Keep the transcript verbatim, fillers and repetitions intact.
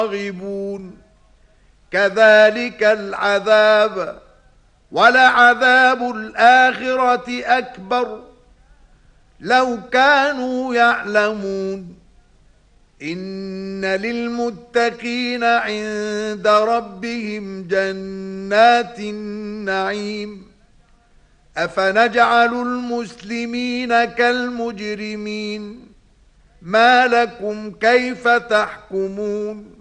راغبون كذلك العذاب ولعذاب الآخرة أكبر لو كانوا يعلمون إن للمتقين عند ربهم جنات النعيم أفنجعل المسلمين كالمجرمين ما لكم كيف تحكمون